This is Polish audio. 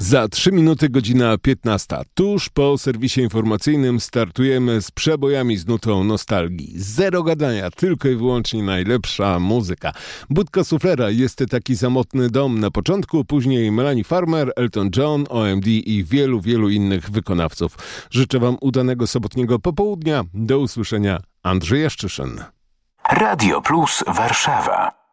Za 3 minuty godzina 15. Tuż po serwisie informacyjnym startujemy z przebojami z nutą nostalgii. Zero gadania, tylko i wyłącznie najlepsza muzyka. Budka Suflera, Jest taki samotny dom na początku, później Melanie Farmer, Elton John, OMD i wielu innych wykonawców. Życzę Wam udanego sobotniego popołudnia. Do usłyszenia. Andrzej Jaszczyszyn. Radio Plus Warszawa.